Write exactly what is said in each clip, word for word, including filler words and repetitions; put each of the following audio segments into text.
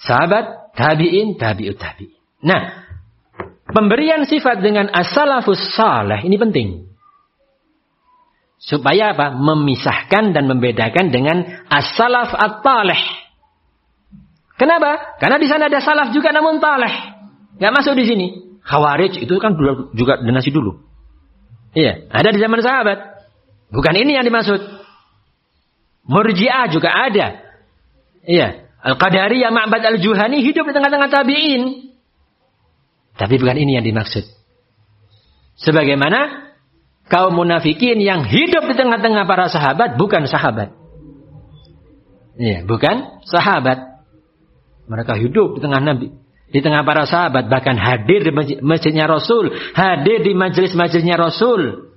sahabat, tabi'in, tabi'ut tabi'in. Nah, pemberian sifat dengan as-salafus salih ini penting. Supaya apa? Memisahkan dan membedakan dengan as-salaf at-talih. Kenapa? Karena di sana ada salaf juga namun talih. Enggak masuk di sini. Khawarij itu kan juga dinasti dulu. Iya, ada di zaman sahabat. Bukan ini yang dimaksud. Murji'ah juga ada. Iya, Al-Qadariyah, Ma'bad Al-Juhani hidup di tengah-tengah tabi'in. Tapi bukan ini yang dimaksud. Sebagaimana kaum munafikin yang hidup di tengah-tengah para sahabat bukan sahabat. Iya, bukan sahabat. Mereka hidup di tengah Nabi, di tengah para sahabat, bahkan hadir di masjidnya Rasul, hadir di majelis-majelisnya Rasul.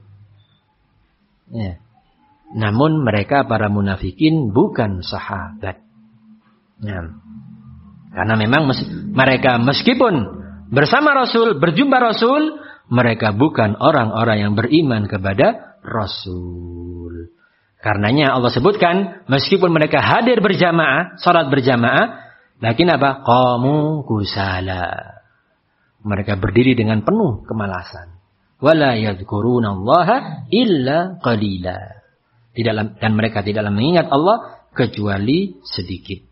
Ya. Namun mereka para munafikin bukan sahabat. Ya. Karena memang mes- mereka meskipun bersama Rasul, berjumpa Rasul, mereka bukan orang-orang yang beriman kepada Rasul. Karenanya Allah sebutkan, meskipun mereka hadir berjamaah, salat berjamaah, lakin apa? Qamu kusala. Mereka berdiri dengan penuh kemalasan. Wala yadhkurunallaha illa qalila. Tidak, dan mereka tidaklah mengingat Allah kecuali sedikit.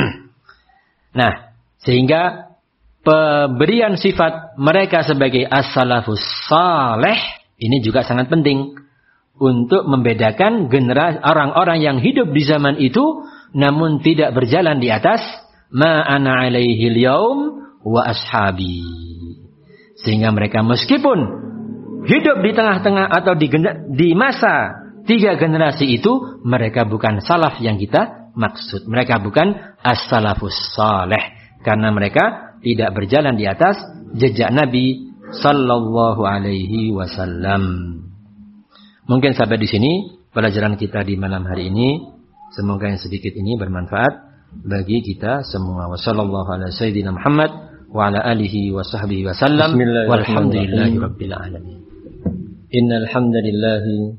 Nah, sehingga pemberian sifat mereka sebagai as-salafus salih ini juga sangat penting untuk membedakan generasi orang-orang yang hidup di zaman itu namun tidak berjalan di atas ma ana alaihi al-yaum wa ashabi. Sehingga mereka meskipun hidup di tengah-tengah atau di, di masa tiga generasi itu, mereka bukan salaf yang kita maksud. Mereka bukan as-salafus salih. Karena mereka tidak berjalan di atas jejak Nabi sallallahu alaihi wasallam. Mungkin sampai di sini pelajaran kita di malam hari ini. Semoga yang sedikit ini bermanfaat bagi kita semua. Wassallallahu ala sayyidina Muhammad wa ala alihi wa sahbihi wa sallam. Walhamdulillahi rabbil alamin. Innal hamdalillah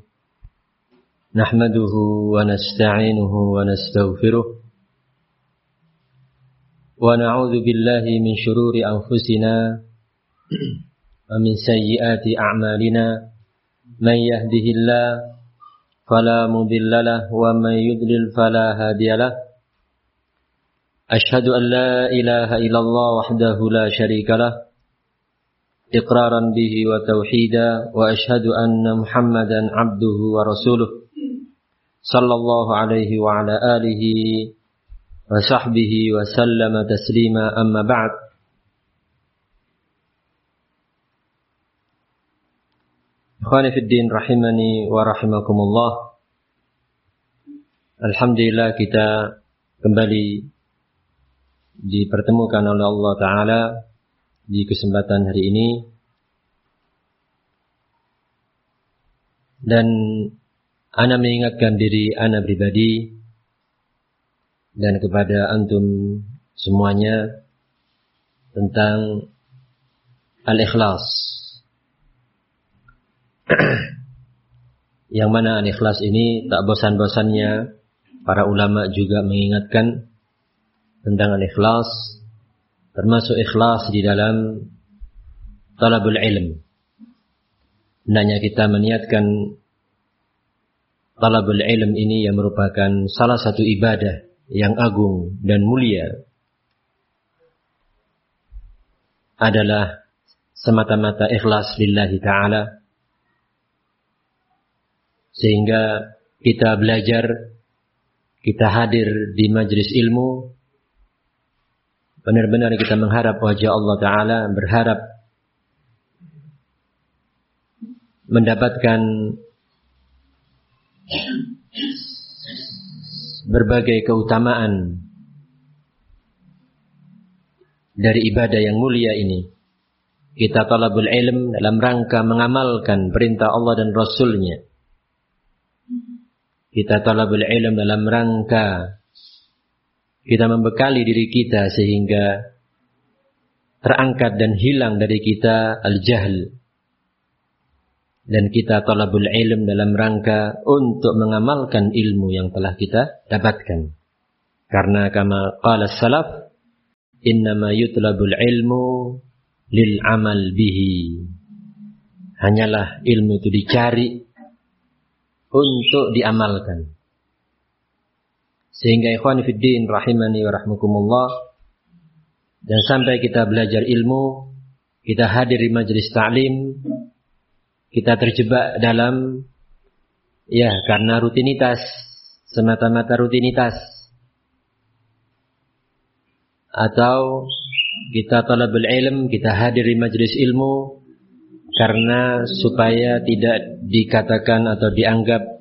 nahmaduhu wa nasta'inuhu wa nastaghfiruh wa na'udzu billahi min shururi anfusina wa min sayyiati a'malina. Man yahdihillahu fala mudilla lahu wa man yudlil fala hadiya lahu. Ashhadu an la ilaha illallah wahdahu la syarika lahu iqraran bihi wa tauhida wa ashhadu anna Muhammadan abduhu wa rasuluh sallallahu alaihi wa ala alihi wa sahbihi wa sallama taslima amma ba'd. Ikhwani fid din rahimani wa rahimakumullah. Alhamdulillah kita kembali dipertemukan oleh Allah Ta'ala di kesempatan hari ini. Dan ana mengingatkan diri ana pribadi dan kepada antum semuanya tentang al-ikhlas. Yang mana al-ikhlas ini tak bosan-bosannya para ulama juga mengingatkan tentang al-ikhlas, termasuk ikhlas di dalam talabul ilm. Hendaknya kita meniatkan talabul ilm ini yang merupakan salah satu ibadah yang agung dan mulia adalah semata-mata ikhlas lillahi ta'ala. Sehingga kita belajar, kita hadir di majlis ilmu, benar-benar kita mengharap wajah Allah Ta'ala, berharap mendapatkan berbagai keutamaan dari ibadah yang mulia ini. Kita talabul ilm dalam rangka mengamalkan perintah Allah dan Rasulnya. Kita talabul ilm dalam rangka kita membekali diri kita sehingga terangkat dan hilang dari kita al-jahl. Dan kita talabul ilm dalam rangka untuk mengamalkan ilmu yang telah kita dapatkan. Karena kama qala salaf, innama yutlabul ilmu lil amal bihi. Hanyalah ilmu itu dicari untuk diamalkan. Sehingga ikhwan fiddin rahimani wa rahmukumullah, dan sampai kita belajar ilmu, kita hadir di majelis ta'lim, kita terjebak dalam, ya karena rutinitas, semata-mata rutinitas. Atau kita talabul ilm, kita hadir di majelis ilmu, karena supaya tidak dikatakan atau dianggap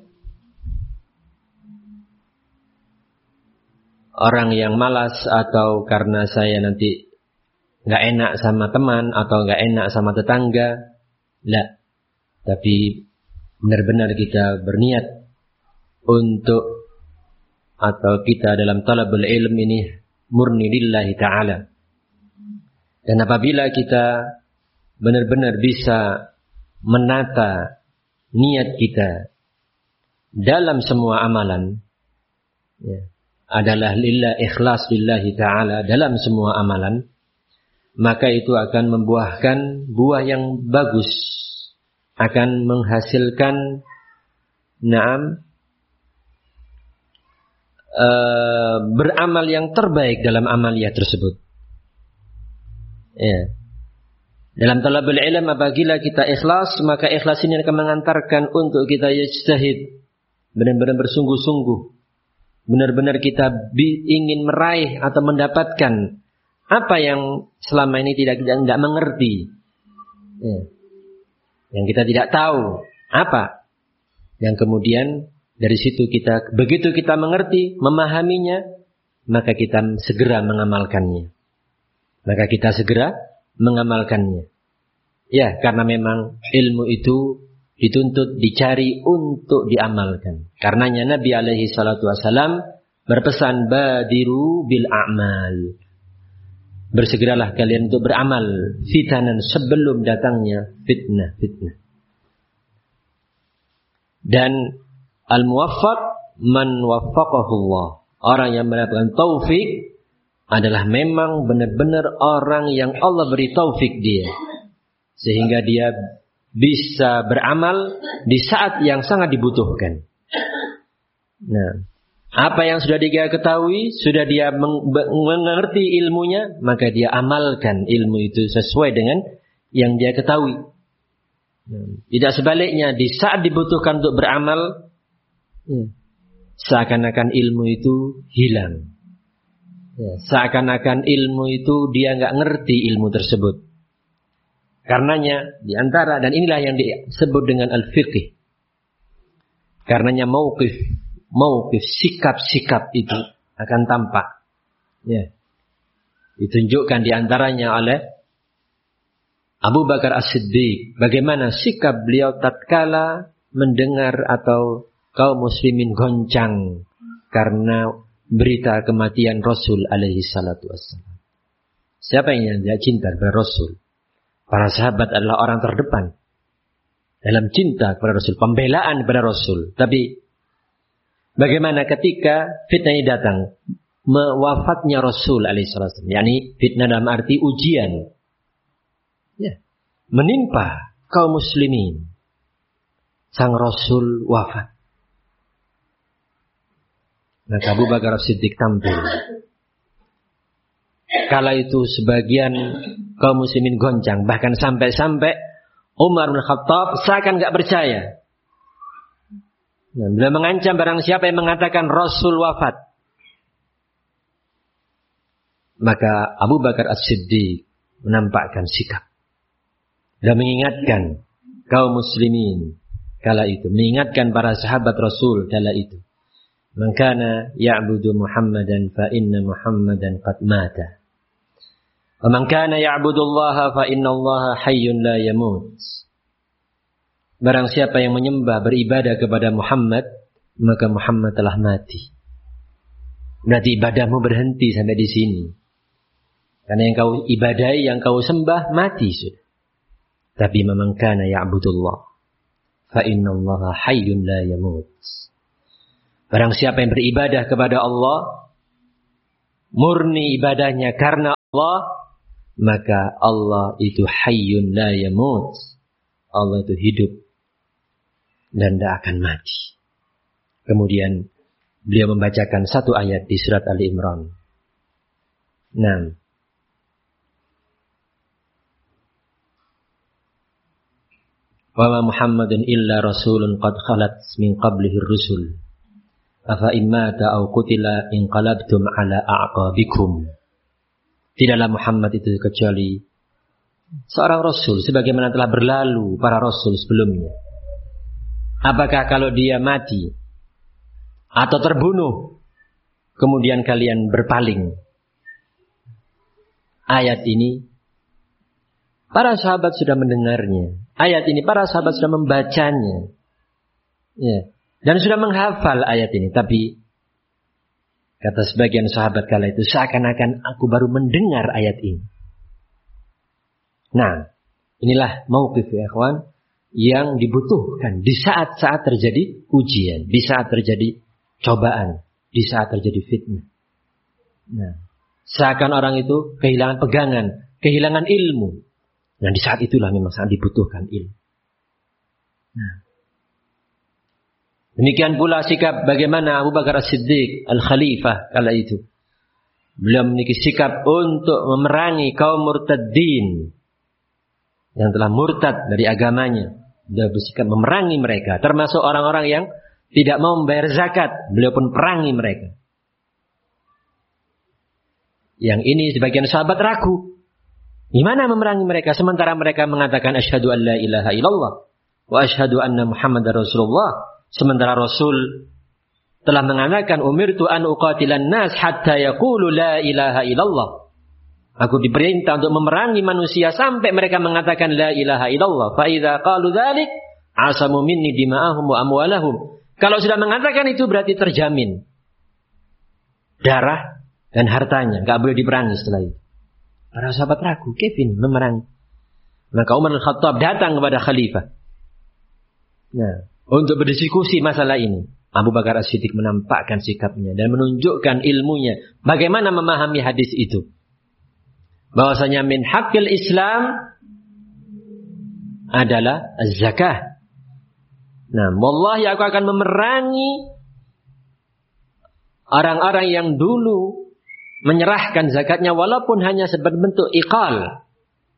orang yang malas, atau karena saya nanti nggak enak sama teman atau nggak enak sama tetangga. Lah, tapi benar-benar kita berniat untuk, atau kita dalam talabul ilm ini murni lillahi ta'ala. Dan apabila kita benar-benar bisa menata niat kita dalam semua amalan, ya, adalah lillah, ikhlas lillahi ta'ala dalam semua amalan, maka itu akan membuahkan buah yang bagus, akan menghasilkan na'am uh, beramal yang terbaik dalam amaliyah tersebut. Ya. Dalam talabul ilm, apabila kita ikhlas, maka ikhlas ini akan mengantarkan untuk kita yajtahid, benar-benar bersungguh-sungguh, benar-benar kita ingin meraih atau mendapatkan apa yang selama ini tidak kita tidak mengerti, ya, yang kita tidak tahu apa, yang kemudian dari situ kita, begitu kita mengerti, memahaminya, maka kita segera mengamalkannya, maka kita segera mengamalkannya. Ya, karena memang ilmu itu dituntut dicari untuk diamalkan. Karenanya Nabi alaihi salatu wasalam berpesan, badiru bil a'mal. Bersegeralah kalian untuk beramal, fitanan, sebelum datangnya fitnah-fitnah. Dan al-muwaffaq man waffaqahu Allah. Orang yang mendapatkan taufik adalah memang benar-benar orang yang Allah beri taufik dia, sehingga dia bisa beramal di saat yang sangat dibutuhkan. Nah, apa yang sudah dia ketahui, sudah dia mengerti ilmunya, maka dia amalkan ilmu itu sesuai dengan yang dia ketahui. Nah, tidak sebaliknya, di saat dibutuhkan untuk beramal, ya, seakan-akan ilmu itu hilang. Ya, seakan-akan ilmu itu dia nggak ngerti ilmu tersebut. Karenanya di antara, dan inilah yang disebut dengan al-fiqh. Karenanya mauqif, mauqif, sikap-sikap itu akan tampak. Ya. Ditunjukkan di antaranya oleh Abu Bakar As-Siddiq, bagaimana sikap beliau tatkala mendengar atau kaum muslimin goncang karena berita kematian Rasul alaihi salatu wassalam. Siapa yang tidak cinta kepada Rasul? Para sahabat adalah orang terdepan dalam cinta kepada Rasul, pembelaan kepada Rasul. Tapi bagaimana ketika fitnah ini datang, mewafatnya Rasul alaihi salatu wassalam, yakni fitnah dalam arti ujian, ya, menimpa kaum muslimin, sang Rasul wafat. Maka Abu Bakar As-Siddiq tampil. Kala itu sebagian kaum muslimin goncang, bahkan sampai-sampai Umar bin Khattab seakan gak percaya. Nah, beliau mengancam barang siapa yang mengatakan Rasul wafat. Maka Abu Bakar As-Siddiq menampakkan sikap dan mengingatkan kaum muslimin kala itu, mengingatkan para sahabat Rasul kala itu. Man kana ya'budu Muhammadan fa inna Muhammadan qad mata. Wa man kana ya'budu Allah fa inna Allah hayyun la yamut. Barang siapa yang menyembah, beribadah kepada Muhammad, maka Muhammad telah mati. Berarti ibadahmu berhenti sampai di sini. Karena yang kau ibadahi, yang kau sembah, mati sudah. Tapi man kana ya'budu Allah fa inna Allah hayyun la yamut. Barang siapa yang beribadah kepada Allah, murni ibadahnya karena Allah, maka Allah itu hayyun la yamut. Allah itu hidup dan tidak akan mati. Kemudian beliau membacakan satu ayat di surat Ali Imran. Nah, wa ma Muhammadun illa rasulun qad khalat min qablihi ar-rusul afa immata aw qutila inqalabtum ala a'qabikum. Tidaklah Muhammad itu kecuali seorang rasul sebagaimana telah berlalu para rasul sebelumnya. Apakah kalau dia mati atau terbunuh kemudian kalian berpaling? Ayat ini para sahabat sudah mendengarnya. Ayat ini para sahabat sudah membacanya. Ya, dan sudah menghafal ayat ini. Tapi kata sebagian sahabat kala itu, seakan-akan aku baru mendengar ayat ini. Nah, inilah mauqif ya ikhwan yang dibutuhkan di saat-saat terjadi ujian, di saat terjadi cobaan, di saat terjadi fitnah. Nah, seakan orang itu kehilangan pegangan, kehilangan ilmu. Dan di saat itulah memang sangat dibutuhkan ilmu. Nah, demikian pula sikap bagaimana Abu Bakar As-Siddiq Al-Khalifah kala itu. Beliau memiliki sikap untuk memerangi kaum murtaddin yang telah murtad dari agamanya. Beliau bersikap memerangi mereka, termasuk orang-orang yang tidak mau membayar zakat. Beliau pun perangi mereka. Yang ini sebagian sahabat ragu. Gimana memerangi mereka sementara mereka mengatakan asyhadu an la ilaha illallah wa asyhadu anna Muhammadar Rasulullah. Sementara Rasul telah mengatakan umirtu an uqatilan nas hatta yaqulu la ilaha illallah. Aku diperintah untuk memerangi manusia sampai mereka mengatakan la ilaha illallah. Fa idza qalu dzalik asamu minni dima'ahum wa amwalahum. Kalau sudah mengatakan itu berarti terjamin darah dan hartanya, enggak boleh diperangi setelah itu. Para sahabat ragu, kevin memerangi. Maka Umar Al-Khattab datang kepada khalifah. Nah, untuk berdiskusi masalah ini. Abu Bakar As-Siddiq menampakkan sikapnya dan menunjukkan ilmunya. Bagaimana memahami hadis itu. Bahwasanya min haqqil Islam adalah az-zakah. Nah, wallahi aku akan memerangi orang-orang yang dulu menyerahkan zakatnya walaupun hanya sebagai bentuk iqal.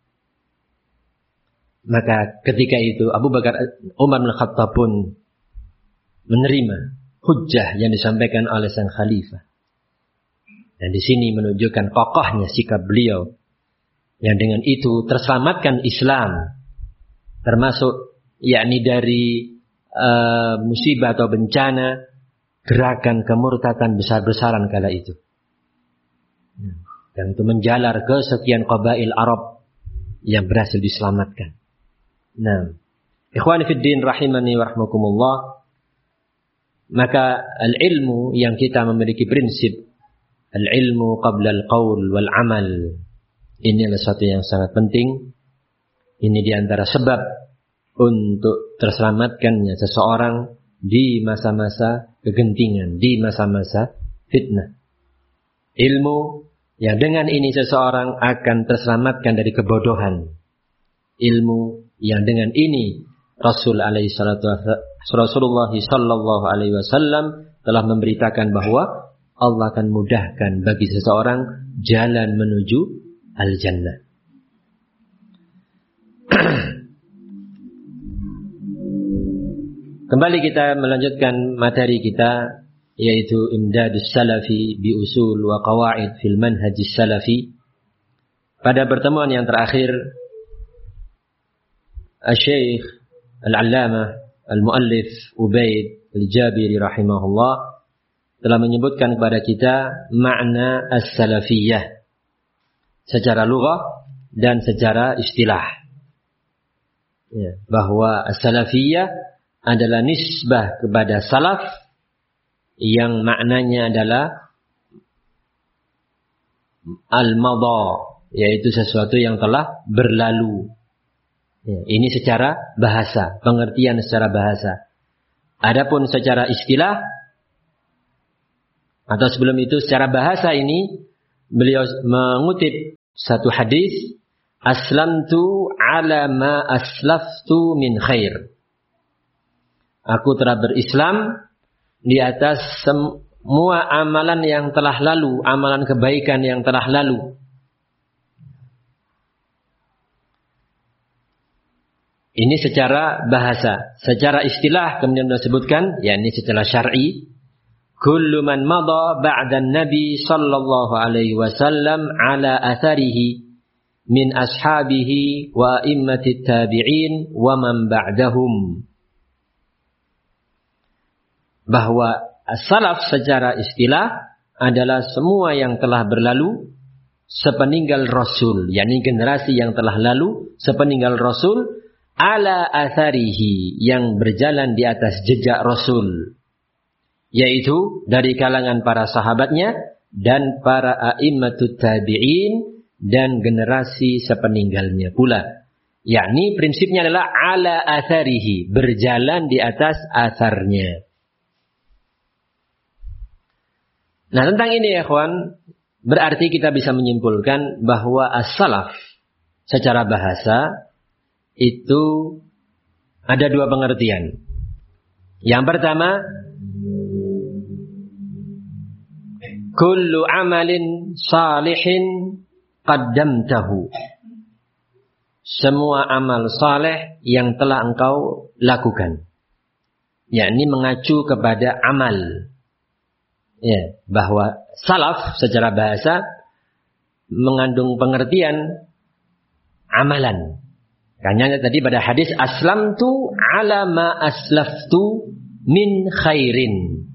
Maka ketika itu Abu Bakar Umar bin Khattab pun menerima hujjah yang disampaikan oleh sang khalifah. Dan di sini menunjukkan kokohnya sikap beliau yang dengan itu terselamatkan Islam, termasuk yakni dari uh, musibah atau bencana gerakan kemurtadan besar-besaran kala itu. Dan itu menjalar ke sekian qabail Arab yang berhasil diselamatkan. Nah, ikhwani fid din rahimani wa rahmakumullah. Maka al-ilmu yang kita memiliki prinsip al-ilmu qabla al-qaul wal amal. Ini adalah sesuatu yang sangat penting. Ini di antara sebab untuk terselamatkannya seseorang di masa-masa kegentingan, di masa-masa fitnah. Ilmu yang dengan ini seseorang akan terselamatkan dari kebodohan. Ilmu yang dengan ini Rasul alaihi salatu Rasulullah sallallahu alaihi wasallam telah memberitakan bahwa Allah akan mudahkan bagi seseorang jalan menuju al-jannah. Kembali kita melanjutkan materi kita, yaitu Imdadus Salafi bi usul wa qawaid fil manhajis salafi. Pada pertemuan yang terakhir, Al-Syekh Al-Allamah Al-Muallif Ubaid Al-Jabiri rahimahullah telah menyebutkan kepada kita makna as-salafiyah secara lughah dan secara istilah. Ya, bahwa as-salafiyah adalah nisbah kepada salaf yang maknanya adalah al-madha, yaitu sesuatu yang telah berlalu. Ya, ini secara bahasa, pengertian secara bahasa. Adapun secara istilah atau sebelum itu secara bahasa ini beliau mengutip satu hadis, aslamtu ala ma aslaftu min khair. Aku telah berislam di atas semua amalan yang telah lalu, amalan kebaikan yang telah lalu. Ini secara bahasa. Secara istilah kemudian disebutkan, yakni secara syar'i, kullu man madha ba'da nabi sallallahu alaihi wasallam ala atharihi min ashabihi wa immatit tabi'in wa man ba'dahum. Bahwa as-salaf secara istilah adalah semua yang telah berlalu sepeninggal Rasul, yakni generasi yang telah lalu sepeninggal Rasul, ala atharihi, yang berjalan di atas jejak Rasul, yaitu dari kalangan para sahabatnya dan para a'immatut tabi'in dan generasi sepeninggalnya pula. Yakni prinsipnya adalah ala atharihi, berjalan di atas atharnya. Nah, tentang ini ya ikhwan, berarti kita bisa menyimpulkan bahwa as-salaf secara bahasa itu ada dua pengertian. Yang pertama, kullu amalin salihin qaddamtahu. Semua amal saleh yang telah engkau lakukan. Yakni mengacu kepada amal. Ya, bahwa salaf secara bahasa mengandung pengertian amalan. Karena tadi pada hadis aslamtu ala ma aslaftu min khairin.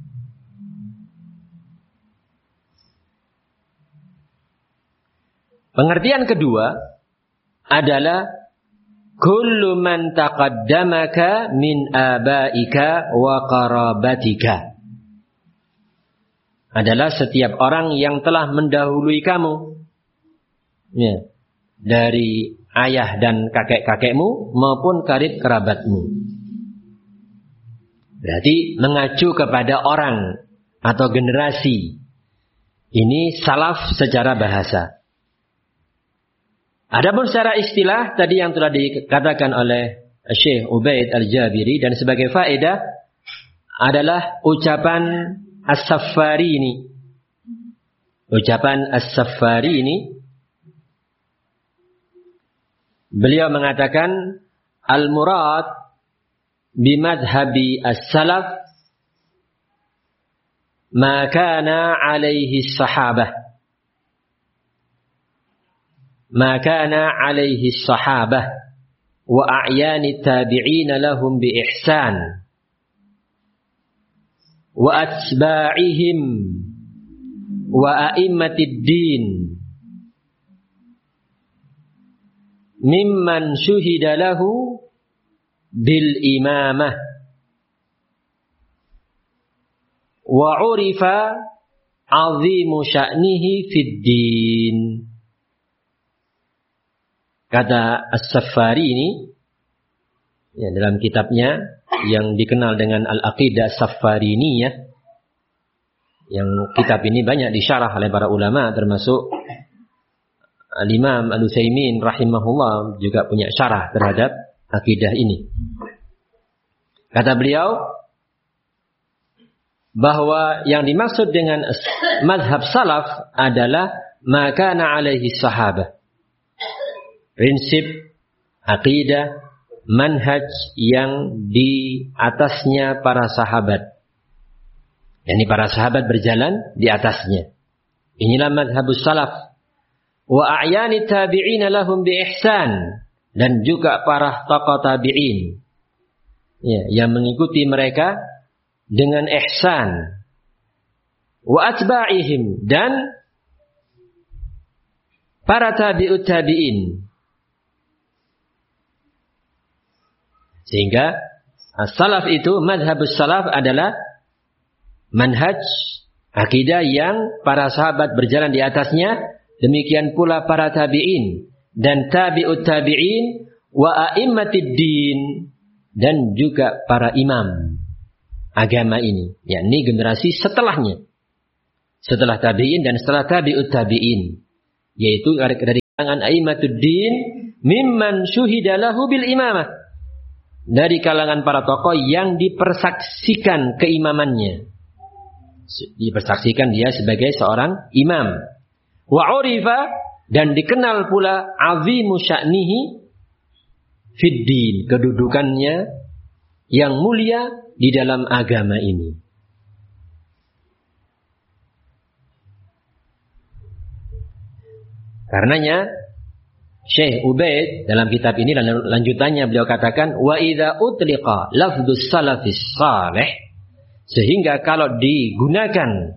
Pengertian kedua adalah kullu man taqaddamaka min abaika wa qarabatika. Adalah setiap orang yang telah mendahului kamu. Ya, dari ayah dan kakek-kakekmu maupun karib kerabatmu. Berarti mengacu kepada orang atau generasi. Ini salaf secara bahasa. Adapun secara istilah tadi yang telah dikatakan oleh Syekh Ubaid Al-Jabiri dan sebagai faedah adalah ucapan As-Saffarini. Ucapan As-Saffarini, beliau mengatakan al-murad bimadhhabi as-salaf ma kana alaihi sahabah ma kana alaihi sahabah wa a'yani tabi'in lahum bi ihsan wa atba'ihim wa a'immatid din mimman syuhida lahu bil imamah wa urifa azimu sya'nihi fid din. Kata As-Saffarini ya, dalam kitabnya yang dikenal dengan Al-Aqidah As-Saffariniyah, yang kitab ini banyak disyarah oleh para ulama termasuk Al-Imam Al-Utsaimin rahimahullah juga punya syarah terhadap akidah ini. Kata beliau bahwa yang dimaksud dengan mazhab salaf adalah makana alaihi sahabah. Prinsip, akidah, manhaj yang di atasnya para sahabat. Yani para sahabat berjalan di atasnya. Inilah mazhabus salaf. Wa a'yani tabi'ina lahum bi ihsan, dan juga para tokoh tabi'in ya, yang mengikuti mereka dengan ihsan. Wa atba'ihim, dan para tabi'ut tabi'in. Sehingga as-salaf itu, mazhabus salaf adalah manhaj akidah yang para sahabat berjalan di atasnya. Demikian pula para tabi'in dan tabi'ut tabi'in wa a'immatid din, dan juga para imam agama ini, yakni generasi setelahnya, setelah tabi'in dan setelah tabi'ut tabi'in, yaitu dari A'immatuddin mimman syuhida lahu bil imamah. Dari kalangan para tokoh yang dipersaksikan keimamannya. Dipersaksikan dia sebagai seorang imam. Wa urifa, dan dikenal pula azimu sya'nihi fid din, kedudukannya yang mulia di dalam agama ini. Karenanya Syekh Ubaid dalam kitab ini lanjutannya beliau katakan wa idza utliqa lafdzus salafis salih, sehingga kalau digunakan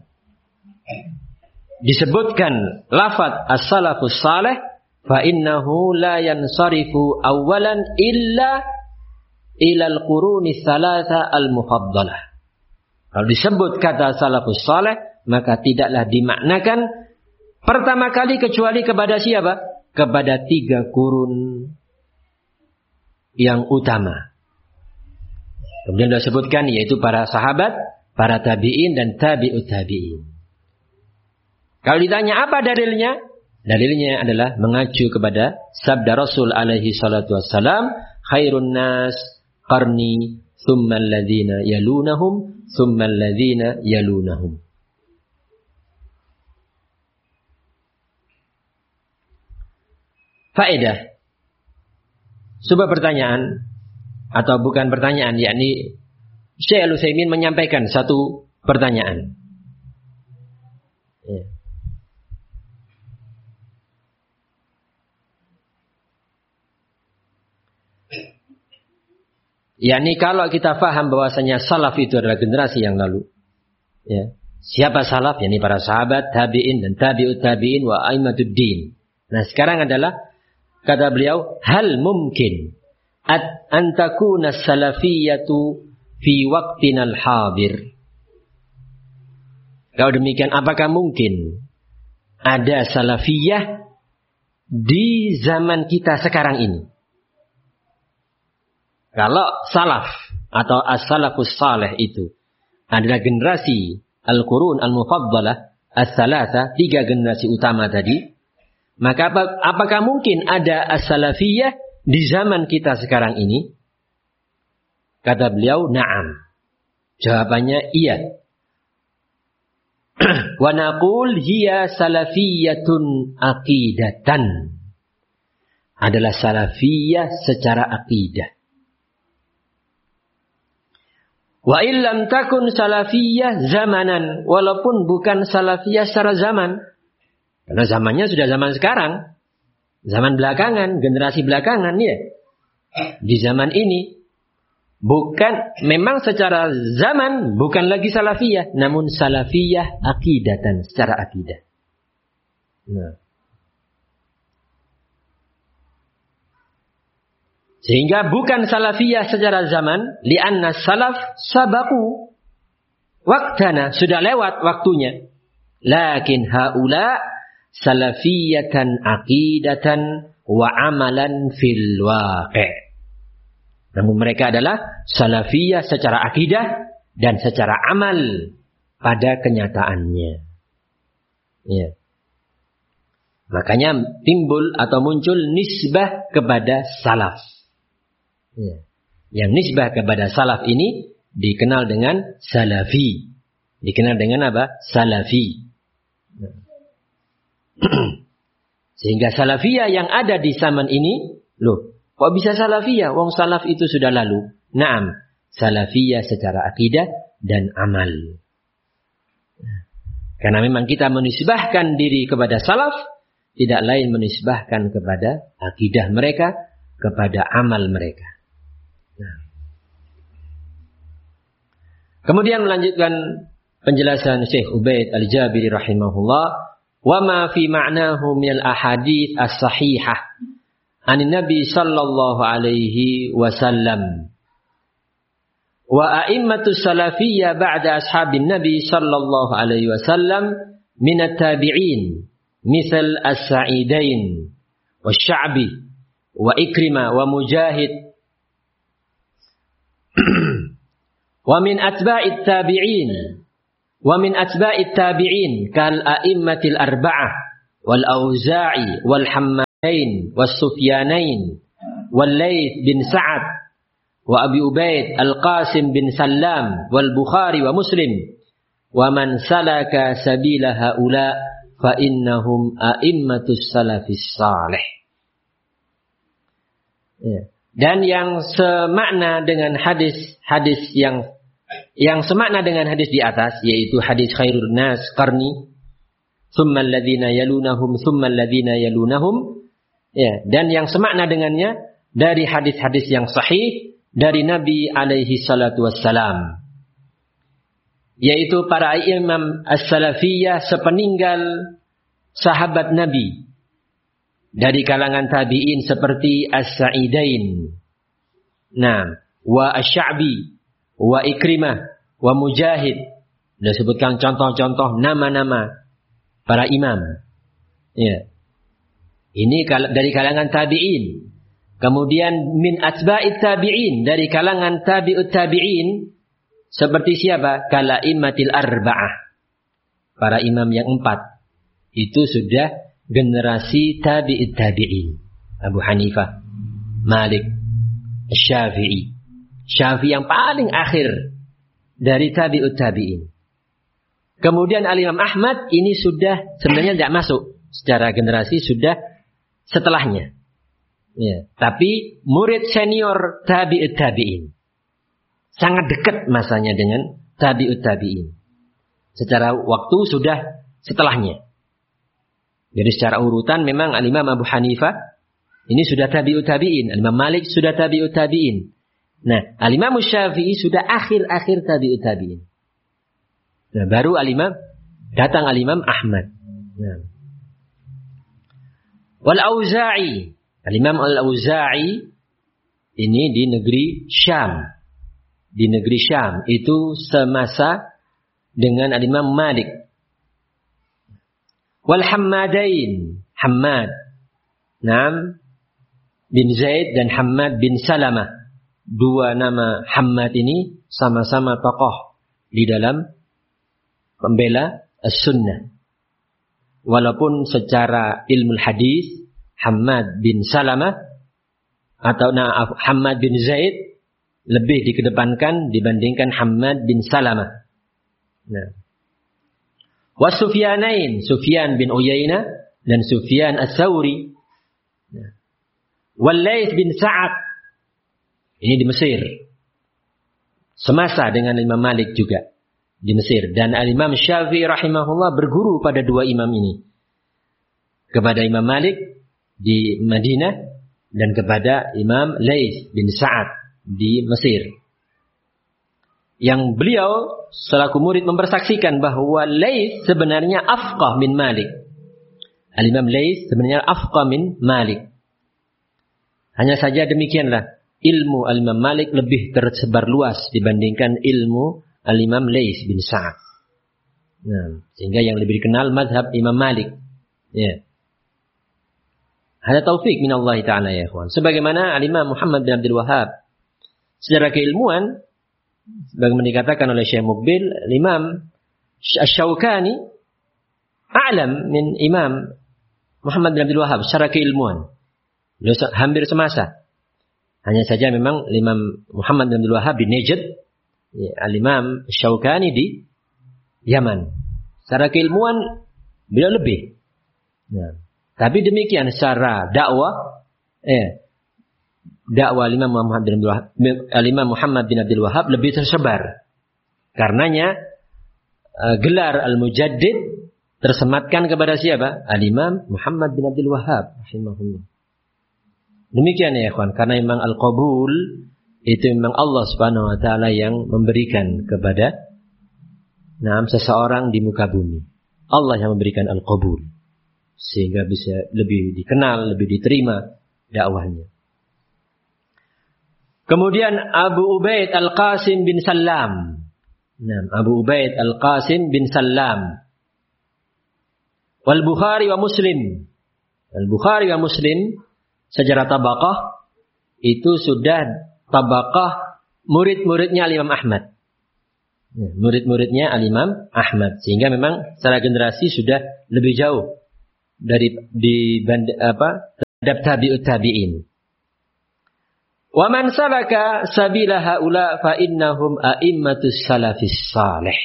disebutkan lafaz as-salafus salih fa innahu la yansarifu awalan illa ila al-quruni tsalatsa al-mufaddalah. Kalau disebut kata salafus salih, maka tidaklah dimaknakan pertama kali kecuali kepada siapa? Kepada tiga kurun yang utama. Kemudian dia sebutkan yaitu para sahabat, para tabi'in dan tabi'ut tabi'in. Kalau ditanya apa dalilnya? Dalilnya adalah mengacu kepada sabda Rasul alaihi salatu wassalam, khairun nas qarni thumma alladhina yalunahum thumma alladhina yalunahum. Faedah. Sebuah pertanyaan atau bukan pertanyaan, yakni Syekh Al-Utsaimin menyampaikan satu pertanyaan. Ya. Yakni kalau kita faham bahwasanya salaf itu adalah generasi yang lalu. Ya. Siapa salaf? Yakni para sahabat, tabi'in dan tabi'ut tabi'in wa a'immatuddin. Nah, sekarang adalah kata beliau, hal mungkin at antakuna salafiyatu fi waqtinal hadir. Kalau demikian, apakah mungkin ada salafiyah di zaman kita sekarang ini? Kalau salaf atau as-salafus salih itu adalah generasi al-qurun al-mufaddalah as-salasa, tiga generasi utama tadi, maka apa, apakah mungkin ada as-salafiyah di zaman kita sekarang ini? Kata beliau, na'am. Jawabannya iya. Wa naqul hiya salafiyatun aqidatan. Adalah salafiyah secara akidah. Wa illam takun salafiyah zamanan. Walaupun bukan salafiyah secara zaman. Karena zamannya sudah zaman sekarang. Zaman belakangan, generasi belakangan ya. Di zaman ini. Bukan, memang secara zaman bukan lagi salafiyah. Namun salafiyah akidatan, secara akidah. Nah. Sehingga bukan salafiyah secara zaman. Lianna salaf sabaku. Waktana, sudah lewat waktunya. Lakin haula salafiyatan aqidatan wa amalan fil waqi'. Namun mereka adalah salafiyah secara akidah dan secara amal pada kenyataannya. Ya. Makanya timbul atau muncul nisbah kepada salaf. Ya. Yang nisbah kepada salaf ini dikenal dengan salafi. Dikenal dengan apa? Salafi. Nah. Sehingga salafiyah yang ada di zaman ini, loh, kok bisa salafiyah? Wong salaf itu sudah lalu. Naam, salafiyah secara akidah dan amal. Karena memang kita menisbahkan diri kepada salaf, tidak lain menisbahkan kepada akidah mereka, kepada amal mereka. Nah. Kemudian melanjutkan penjelasan Syekh Ubaid Al-Jabiri rahimahullah. وَمَا فِي مَعْنَاهُ مِنَ الْأَحَادِيثِ الصَّحِيحَةِ عَنِ النَّبِي صَلَّى اللَّهُ عَلَيْهِ وَسَلَّمَ وَأَئِمَّةُ السَّلَفِيَّةِ بَعْدَ أَصْحَابِ النَّبِي صَلَّى اللَّهُ عَلَيْهِ وَسَلَّمَ مِنَ التَّابِعِينَ مِثْلَ السَّعِيدَيْنِ وَالشَّعْبِي وَإِكْرِمَةَ وَمُجَاهِدٍ وَمِنْ أَتْبَاعِ التَّابِعِينَ ومن أتباع التابعين كالأئمة الأربعة والأوزاعي والحماد was-Sufyanain wal-Laits bin Sa'ad wa Abi Ubaid al-Qasim bin Sallam wal Bukhari wa Muslim wa man salaka sabila haula fa innahum a'immatus salafis salih. Ya. Dan yang semakna dengan hadis-hadis yang yang semakna dengan hadis di atas, yaitu hadis khairun nas qarni tsumma alladziina yalunahum tsumma alladziina yalunahum, ya, dan yang semakna dengannya dari hadis-hadis yang sahih dari Nabi alaihi salatu wassalam, yaitu para imam as-salafiyah sepeninggal sahabat Nabi dari kalangan tabi'in seperti As-Sa'idain, nah, wa Asy-Sya'bi, wa Ikrimah, wa Mujahid. Sudah sebutkan contoh-contoh nama-nama para imam. Ya. Ini dari kalangan tabi'in. Kemudian min atba'it tabi'in, dari kalangan tabi'ut tabi'in seperti siapa? Kala immatil arba'ah, para imam yang empat. Itu sudah generasi tabi'it tabi'in. Abu Hanifah, Malik, Syafi'i. Syafi'i yang paling akhir dari tabi'ut tabi'in. Kemudian Al-Imam Ahmad ini sudah sebenarnya tidak masuk secara generasi, sudah setelahnya. Ya, tapi murid senior tabi'ut tabi'in. Sangat dekat masanya dengan tabi'ut tabi'in. Secara waktu sudah setelahnya. Jadi secara urutan memang Al-Imam Abu Hanifah ini sudah tabi'ut tabi'in, Al-Imam Malik sudah tabi'ut tabi'in. Nah, Al-Imam Syafi'i sudah akhir-akhir tabi'ut tabi'in. Nah, baru Al-Imam datang Al-Imam Ahmad. Nah. Wal Auza'i, Al-Imam Al-Auza'i ini di negeri Syam. Di negeri Syam itu semasa dengan Al-Imam Malik. Wal Hammadain, Hammad, Naam bin Zaid dan Hammad bin Salamah. Dua nama Hammad ini sama-sama tokoh di dalam pembela as-sunnah. Walaupun secara ilmu hadis Hammad bin Salamah atau nah, Hammad bin Zaid lebih dikedepankan dibandingkan Hammad bin Salamah. Nah, wa Sufyanain, Sufyan bin Uyainah dan Sufyan Ats-Tsauri. Wal Laits bin Sa'ad, ini di Mesir. Semasa dengan Imam Malik juga di Mesir. Dan Al-Imam Syafi'i rahimahullah berguru pada dua imam ini. Kepada Imam Malik di Madinah dan kepada Imam Laits bin Sa'ad di Mesir. Yang beliau selaku murid mempersaksikan bahwa Laits sebenarnya afqah min Malik. Al-Imam Laits sebenarnya afqah min Malik. Hanya saja demikianlah ilmu Al-Imam Malik lebih tersebar luas dibandingkan ilmu Al-Imam Laits bin Sa'ad. Nah, sehingga yang lebih dikenal mazhab Imam Malik. Ya. Ada taufik min Allah Ta'ala ya ikhwan. Sebagaimana Al-Imam Muhammad bin Abdul Wahhab secara keilmuan, sebagaimana dikatakan oleh Syekh Muqbil, Imam Asy-Syaukani a'lam min Imam Muhammad bin Abdul Wahhab secara keilmuan. Beliau hampir semasa. Hanya saja memang Imam Muhammad bin Abdul Wahhab di Najd, ya, Al-Imam Syaukani di Yaman. Secara keilmuan beliau lebih. Nah, tapi demikian secara dakwah, eh, dakwah Imam Muhammad bin Abdul Wahhab, Al-Imam Muhammad bin Abdul Wahhab lebih tersebar. Karenanya uh, gelar Al-Mujaddid tersematkan kepada siapa? Al-Imam Muhammad bin Abdul Wahhab rahimahullah. Demikian ya ikhwan, karena memang al-qabul itu memang Allah Subhanahu wa taala yang memberikan kepada nah, seseorang di muka bumi. Allah yang memberikan al-qabul sehingga bisa lebih dikenal, lebih diterima dakwahnya. Kemudian Abu Ubaid Al-Qasim bin Sallam. Nah, Abu Ubaid Al-Qasim bin Sallam. Wal Bukhari wa Muslim. Al-Bukhari wa Muslim secara tabaqah itu sudah tabaqah murid-muridnya Al-Imam Ahmad. Ya, murid-muridnya Al-Imam Ahmad, sehingga memang secara generasi sudah lebih jauh dari di apa adab tabi'ut tabi'in. Wa man salaka sabila haula fa innahum a'immatus salafis salih.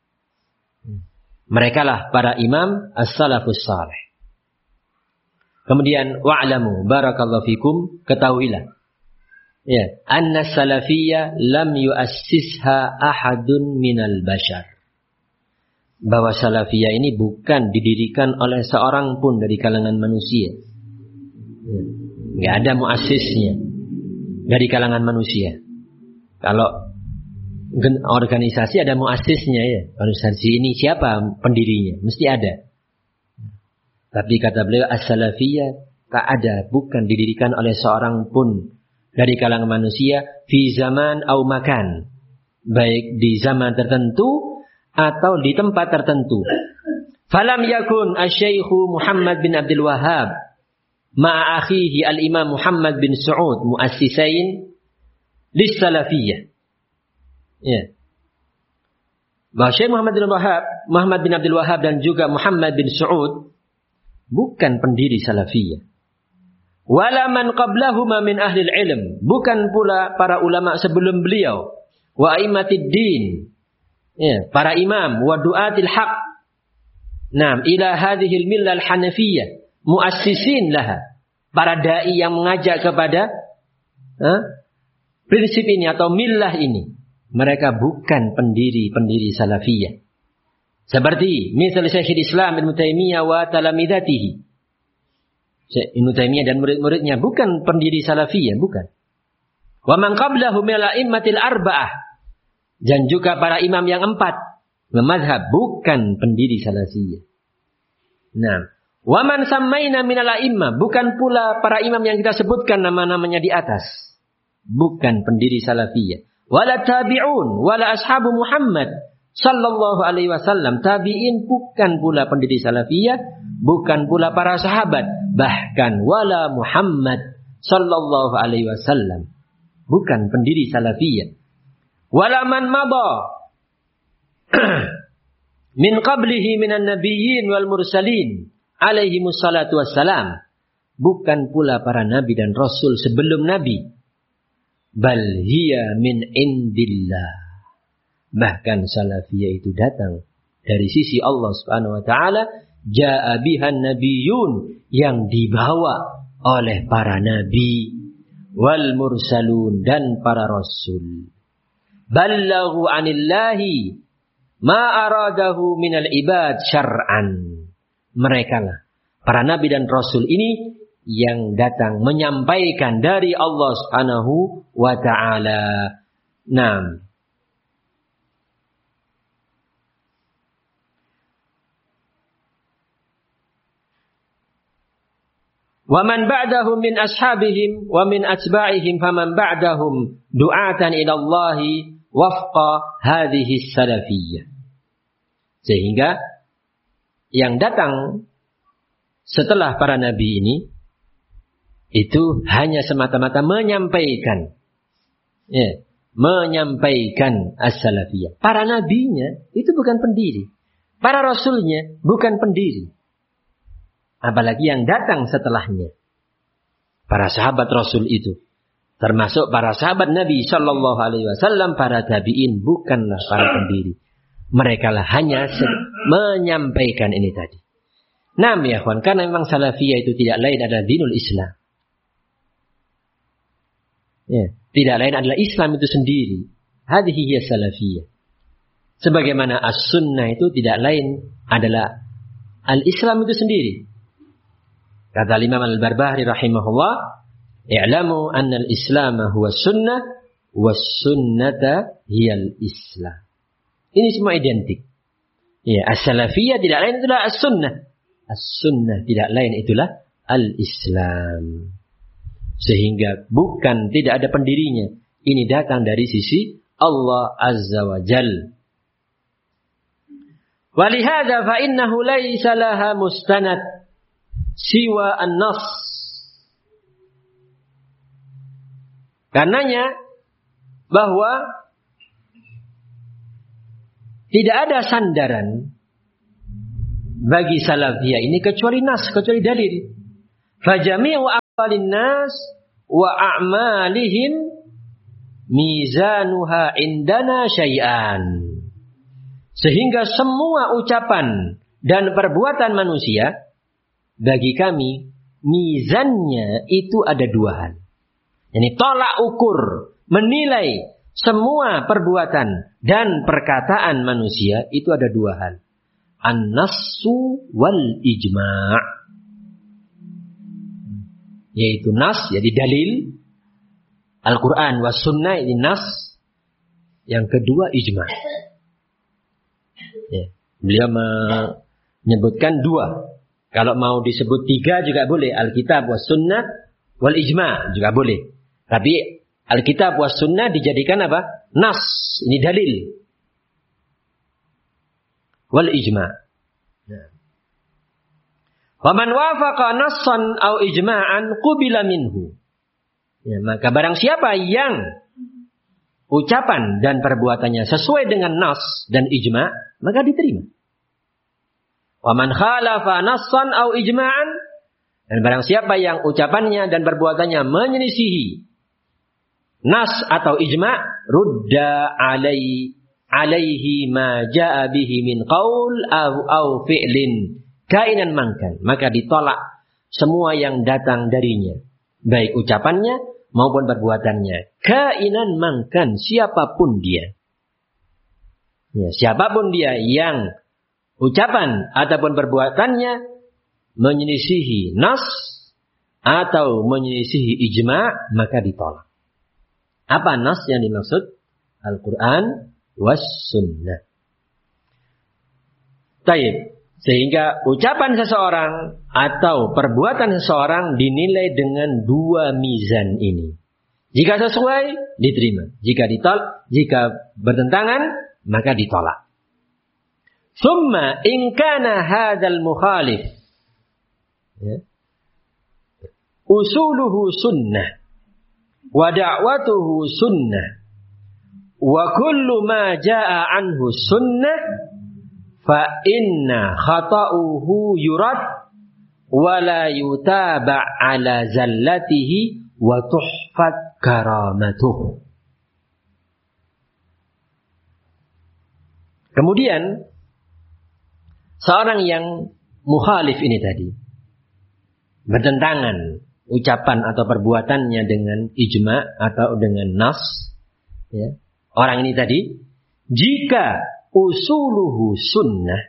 Merekalah para imam as-salafus salih. Kemudian wa'lamu barakallahu fikum, ketahuilah ya, anna salafiyya lam yu'assisha ahadun minal bashar. Bahwa salafiyah ini bukan didirikan oleh seorang pun dari kalangan manusia. Enggak ada muassisnya dari kalangan manusia. Kalau organisasi ada muassisnya ya. Organisasi ini siapa pendirinya? Mesti ada. Tapi kata beliau as-salafiyah tak ada, bukan didirikan oleh seorang pun dari kalangan manusia fi zaman au makan. Baik di zaman tertentu atau di tempat tertentu. Falam yakun asy-syaikhu Muhammad bin Abdul Wahhab ma'a akhihi al-Imam Muhammad bin Saud muassisain lis-salafiyyah. Ya. Bahwa Syekh Muhammad bin Wahhab, Muhammad bin Abdul Wahhab dan juga Muhammad bin Saud bukan pendiri salafiyah. Wala man qablahuma min ahli ilm, bukan pula para ulama sebelum beliau, wa a'immatid din. Ya, para imam wa du'atil haq. Naam, ila hadhil millah al-hanafiyah, muassisin laha. Para dai yang mengajak kepada eh, prinsip ini atau millah ini, mereka bukan pendiri-pendiri salafiyah. Seperti misal Syekhul Islam Ibnu Taimiyah wa talamidatihi. Syekh Ibnu Taimiyah dan murid-muridnya bukan pendiri salafiyah, bukan. Wa man qablahu min al-a'immatil arba'ah. Dan juga para imam yang empat mazhab bukan pendiri salafiyah. Nah, wa man sammaina minal a'immah, bukan pula para imam yang kita sebutkan nama-namanya di atas, bukan pendiri salafiyah. Wala tabi'un wala ashabu Muhammad sallallahu alaihi wasallam, tabi'in bukan pula pendiri salafiyah, bukan pula para sahabat, bahkan wala Muhammad sallallahu alaihi wasallam, bukan pendiri salafiyah. Wala man mada min qablihi minan nabiyyin wal mursalin alaihimus salatu wassalam, bukan pula para nabi dan rasul sebelum nabi. Bal hiya min indillah, bahkan salafiyah itu datang dari sisi Allah Subhanahu wa taala. Jaa bihan nabiyyun, yang dibawa oleh para nabi, wal mursalun, dan para rasul. Ballaghu anillahi ma aradahu minal ibad syar'an. Mereka lah para nabi dan rasul ini yang datang menyampaikan dari Allah Subhanahu wa taala. Naam. Wa man ba'dahum min ashabihim wa min atba'ihim faman ba'dahum du'atan ila Allahi wafqa hadhihi salafiyah. Sehingga yang datang setelah para nabi ini itu hanya semata-mata menyampaikan, ya, menyampaikan as-salafiyah. Para nabinya itu bukan pendiri, para rasulnya bukan pendiri. Apalagi yang datang setelahnya, para sahabat Rasul itu, termasuk para sahabat Nabi Shallallahu Alaihi Wasallam, para tabiin bukanlah para pendiri. Mereka lah hanya menyampaikan ini tadi. Nam ya kawan, karena memang salafiyah itu tidak lain adalah dinul Islam. Ya, tidak lain adalah Islam itu sendiri. Hadhihi hiya salafiyah. Sebagaimana as-sunnah itu tidak lain adalah al-Islam itu sendiri. Kata Imam Al-Barbahari rahimahullah, i'lamu anna al-Islam huwa sunnah was sunnata hiyal Islam. Ini semua identik. Ya, as-salafiyah tidak lain itulah as-sunnah. As-sunnah tidak lain itulah al-Islam. Sehingga bukan tidak ada pendirinya. Ini datang dari sisi Allah Azza wa Jalla. Walihada fa innahu laysa laha mustanad siwa an-nas. Karenanya bahwa tidak ada sandaran bagi salafiyah ini kecuali nas, kecuali dalil. Fajami'u linnas wa a'malihim mizanuha indana syai'an. Sehingga semua ucapan dan perbuatan manusia bagi kami mizannya itu ada dua hal. Yani tolak ukur, menilai semua perbuatan dan perkataan manusia itu ada dua hal. An-nassu wal ijma'. Yaitu nas, jadi dalil. Al-Quran was sunnah ini nas. Yang kedua ijma'. Ya. Beliau menyebutkan dua. Kalau mau disebut tiga juga boleh. Alkitab was sunnah wal ijma' juga boleh. Tapi Alkitab was sunnah dijadikan apa? Nas. Ini dalil. Wal ijma'. Faman wafaqa nassan au ijma'an qubila minhu. Ya, maka barang siapa yang ucapan dan perbuatannya sesuai dengan nas dan ijma', maka diterima. Waman khalafa nassan au ijma'an, dan barang siapa yang ucapannya dan perbuatannya menyelisihi nas atau ijma', rudda alai alaihi ma jaa bihi min qaul au au fi'lin kainan mangkan, maka ditolak semua yang datang darinya, baik ucapannya maupun perbuatannya, kainan mangkan, siapapun dia. Ya, siapapun dia yang ucapan ataupun perbuatannya menyelisihi nas atau menyelisihi ijma', maka ditolak. Apa nas yang dimaksud? Al-Quran was sunnah. Taib. Sehingga ucapan seseorang atau perbuatan seseorang dinilai dengan dua mizan ini. Jika sesuai, diterima. Jika ditolak, jika bertentangan, maka ditolak. Summa in kana hadzal mukhalif, ya, usuluhu sunnah wa da'watuhu sunnah wa kullu ma jaa anhu sunnah fa inna khata'uhu yurad wa la yutaba' ala zallatihi wa tuhfat karamatuh. Kemudian seorang yang mukhalif ini tadi, bertentangan ucapan atau perbuatannya dengan ijma' atau dengan nas, ya, orang ini tadi, jika usuluhu sunnah,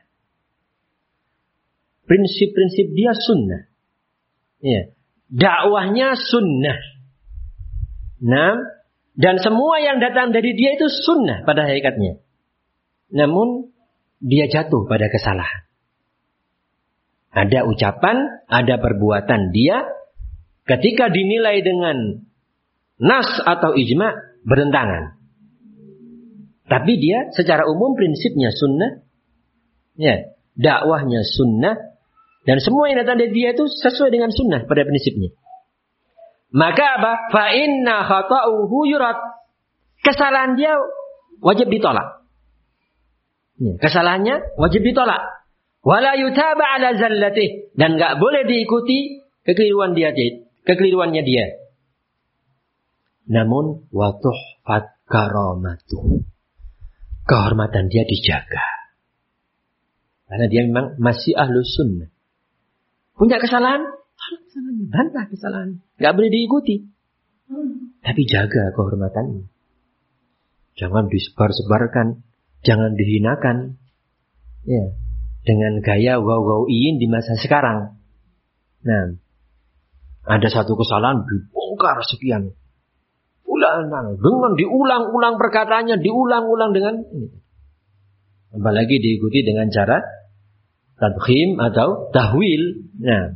prinsip-prinsip dia sunnah, ya, dakwahnya sunnah, nah, dan semua yang datang dari dia itu sunnah pada hakikatnya. Namun dia jatuh pada kesalahan. Ada ucapan, ada perbuatan dia, ketika dinilai dengan nas atau ijma' bertentangan. Tapi dia secara umum prinsipnya sunnah, ya, dakwahnya sunnah, dan semua yang datang dari dia itu sesuai dengan sunnah pada prinsipnya. Maka apa? Fa inna khata'uhu yurad. Kesalahan dia wajib ditolak. Ya, kesalahannya wajib ditolak. Wala yutaba ala zallatih, dan enggak boleh diikuti kekeliruan dia, kekeliruannya dia. Namun wa tuhfat karamatuh, kehormatan dia dijaga. Karena dia memang masih ahlus sunnah. Punya kesalahan, tolak kesalahannya, bantah kesalahan. Enggak boleh diikuti. Tapi jaga kehormatannya. Jangan disebar-sebarkan, jangan dihinakan. Ya, dengan gaya wow-wow-iin di masa sekarang. Nah, ada satu kesalahan dibongkar sekian. Ulang, dengan diulang-ulang perkataannya, diulang-ulang dengan ini. Apalagi diikuti dengan cara tadkhim atau tahwil. Nah,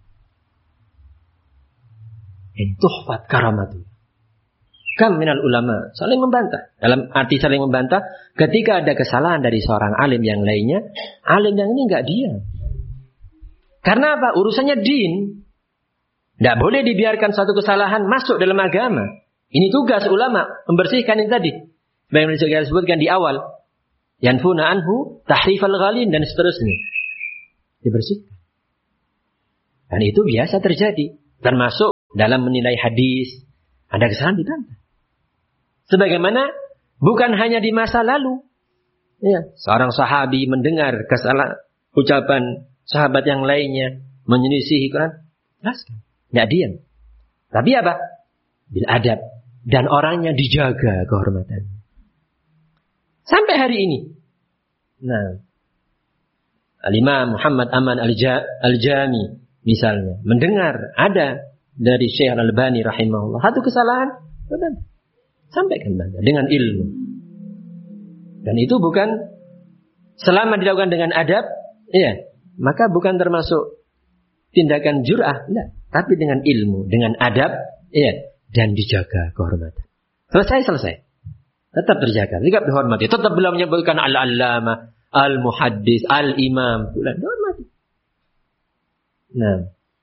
tuhfat karamatu. Kam minal ulama saling membantah. Dalam arti saling membantah, ketika ada kesalahan dari seorang alim yang lainnya, alim yang ini enggak diam. Karena apa? Urusannya din. Tidak boleh dibiarkan satu kesalahan masuk dalam agama. Ini tugas ulama, membersihkan yang tadi. Seperti yang saya sebutkan di awal. Yanfuna anhu tahrifal ghalin dan seterusnya. Dibersihkan. Dan itu biasa terjadi. Termasuk dalam menilai hadis, ada kesalahan dibantah. Sebagaimana bukan hanya di masa lalu. Ya, seorang sahabi mendengar kesalahan ucapan sahabat yang lainnya menyelisihi Quran, jelaskan, tidak diam. Tapi apa? Bil adab, dan orangnya dijaga kehormatannya. Sampai hari ini. Nah, Al-Imam Muhammad Aman Al-Jami misalnya mendengar ada dari Syekh Al-Albani rahimahullah satu kesalahan, sampaikan dengan ilmu. Dan itu bukan selama dilakukan dengan adab, ya, maka bukan termasuk tindakan jur'ah, enggak, tapi dengan ilmu, dengan adab, ya, dan dijaga kehormatan. Selesai selesai. Tetap terjaga, tetap dihormati. Tetap beliau menyebutkan al-allamah, al-muhaddis, al-imam, bulan dihormati. Nah.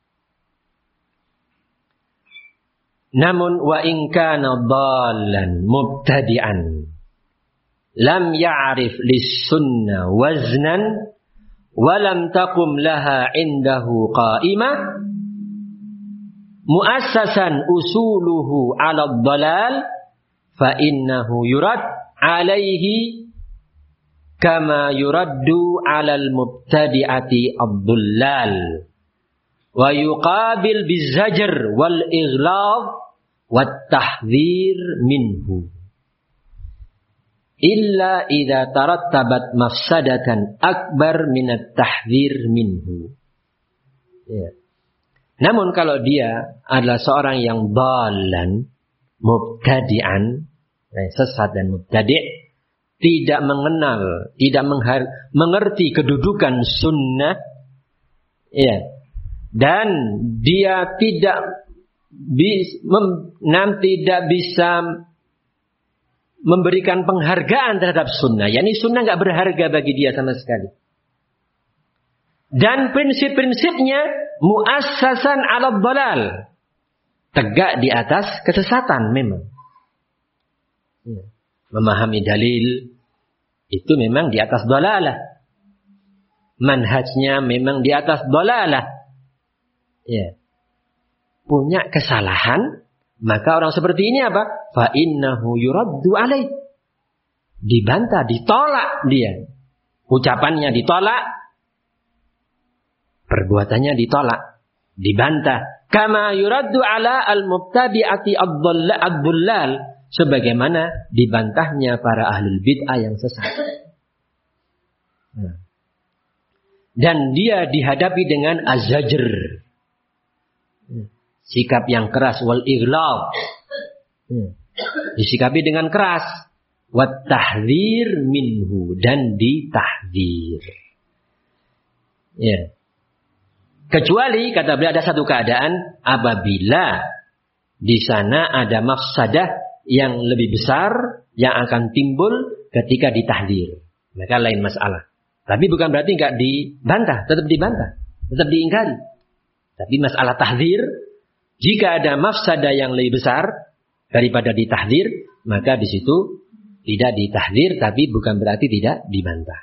Namun wa in kana dhallan mubtadi'an lam ya'rif lis-sunnah waznan wa lam taqum laha indahu qa'imah muassasan usuluhu 'ala ad-dhalal fa innahu yurad 'alaihi kama yuraddu 'alal mubtadi'ati ad-dhullal wa yuqabil bizajr wal ighlab wat tahdhir minhu illa idza tarattabat mafsadatan akbar minat tahdhir minhu. Ya. Namun kalau dia adalah seorang yang dhalan, mubtadi'an, sesat dan mubtadi', tidak mengenal, tidak menghar- mengerti kedudukan sunnah, ya, dan dia tidak bis, mem, nam, tidak bisa memberikan penghargaan terhadap sunnah. Yani sunnah nggak berharga bagi dia sama sekali. Dan prinsip-prinsipnya muassasan 'ala dhalal, tegak di atas kesesatan memang. Ya. Memahami dalil itu memang di atas dhalalah. Manhajnya memang di atas dhalalah. Ya. Punya kesalahan, maka orang seperti ini apa? Fa innahu yuraddu alaih. Dibantah, ditolak dia. Ucapannya ditolak, perbuatannya ditolak, dibantah. Kama yuraddu ala al-mubtadi'ati ad-dhullal, sebagaimana dibantahnya para ahlul bid'ah yang sesat. Nah. Dan dia dihadapi dengan az-zajr, sikap yang keras, wal ighlab, disikapi dengan keras, wat tahdhir minhu, dan ditahdzir. Ya. Kecuali kata beliau ada satu keadaan apabila di sana ada mafsadah yang lebih besar yang akan timbul ketika ditahdzir, maka lain masalah. Tapi bukan berarti enggak dibantah, tetap dibantah, tetap diingkari. Tapi masalah tahdzir, jika ada mafsadah yang lebih besar daripada ditahdzir, maka di situ tidak ditahdzir, tapi bukan berarti tidak dibantah.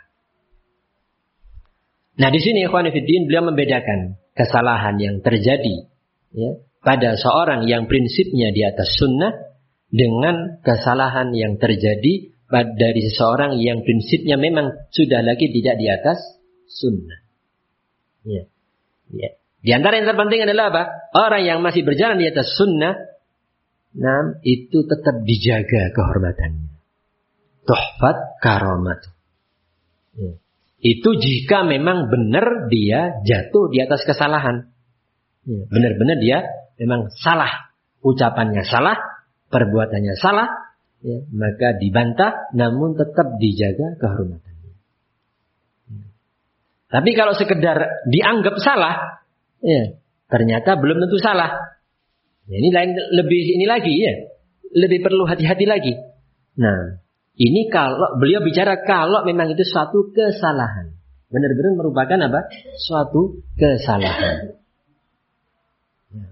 Nah, di sini ikhwan fillah beliau membedakan kesalahan yang terjadi, ya, pada seorang yang prinsipnya di atas sunnah dengan kesalahan yang terjadi dari seseorang yang prinsipnya memang sudah lagi tidak di atas sunnah. Ya. Ya. Di antara yang terpenting adalah apa? Orang yang masih berjalan di atas sunnah, nah, itu tetap dijaga kehormatannya. Tuhfat karamat. Ya. Itu jika memang benar dia jatuh di atas kesalahan. Ya. Benar-benar dia memang salah. Ucapannya salah, perbuatannya salah, ya, maka dibantah, namun tetap dijaga kehormatannya. Ya. Tapi kalau sekedar dianggap salah, ya, ternyata belum tentu salah. Ya, ini lain lebih ini lagi, ya, lebih perlu hati-hati lagi. Nah, ini kalau beliau bicara kalau memang itu suatu kesalahan, benar-benar merupakan apa? Suatu kesalahan. Ya.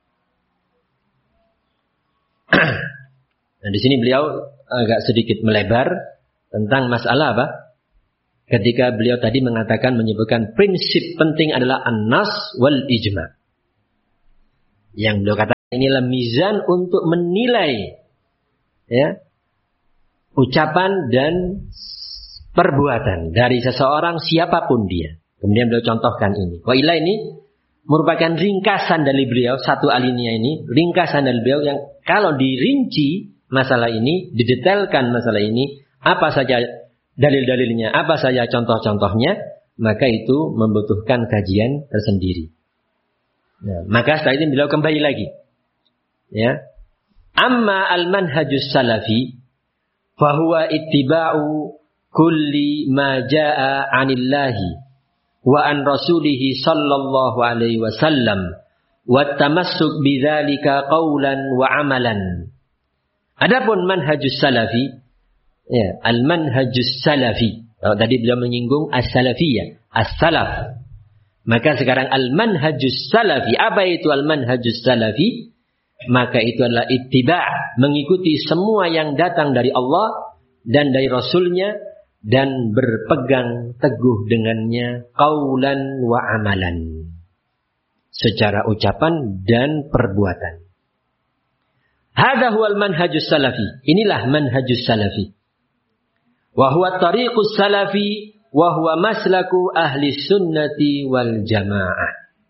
Nah, di sini beliau agak sedikit melebar tentang masalah apa? Ketika beliau tadi mengatakan menyebutkan prinsip penting adalah an-nas wal ijma. Yang beliau katakan Inilah mizan untuk menilai ya ucapan dan perbuatan dari seseorang siapapun dia. Kemudian beliau contohkan ini. Wa ila ini merupakan ringkasan dari beliau, satu alinea ini, ringkasan dari beliau yang kalau dirinci masalah ini, didetailkan masalah ini, apa saja dalil-dalilnya, apa saja contoh-contohnya, maka itu membutuhkan kajian tersendiri. Nah, maka setelah itu beliau kembali lagi. Ya. Amma al-manhajus salafi fahuwa ittiba'u kulli ma jaa'a 'anillahi wa an rasulihi sallallahu alaihi wasallam wa tamassuk bidzalika qaulan wa amalan. Adapun manhajus salafi, ya, al-manhajus salafi. Kalau tadi beliau menyinggung as-salafiyah, as-salaf. Maka sekarang al-manhajus salafi, apa itu al-manhajus salafi? Maka itu adalah ittiba', mengikuti semua yang datang dari Allah dan dari Rasulnya dan berpegang teguh dengannya qaulan wa amalan, secara ucapan dan perbuatan. Hadza huwal manhajus salafi. Inilah manhajus salafi. Wa huwa tariqus salafi wa huwa maslaku ahli sunnati wal jamaah.